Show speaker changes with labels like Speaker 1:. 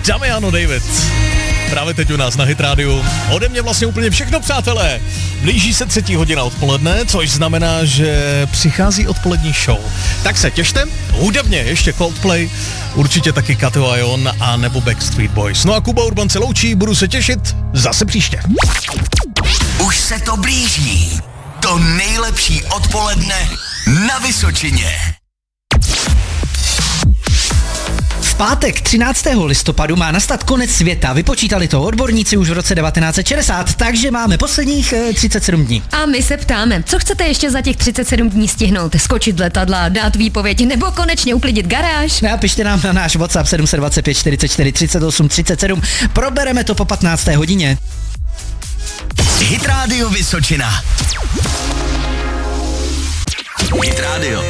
Speaker 1: Damiano David. Právě teď u nás na Hit Radio. Ode mě vlastně úplně všechno, přátelé. Blíží se 3. hodina odpoledne, což znamená, že přichází odpolední show. Tak se těšte, hudebně ještě Coldplay, určitě taky Kato a Jon a nebo Backstreet Boys. No a Kuba Urban se loučí, budu se těšit zase příště.
Speaker 2: Už se to blíží. To nejlepší odpoledne na Vysočině.
Speaker 3: V pátek 13. listopadu má nastat konec světa. Vypočítali to odborníci už v roce 1960, takže máme posledních 37 dní.
Speaker 4: A my se ptáme, co chcete ještě za těch 37 dní stihnout? Skočit letadla, dát výpověď nebo konečně uklidit garáž?
Speaker 3: A pište nám na náš WhatsApp 725 44 38 37. Probereme to po 15. hodině.
Speaker 2: Hit Radio Vysočina. Hit Radio.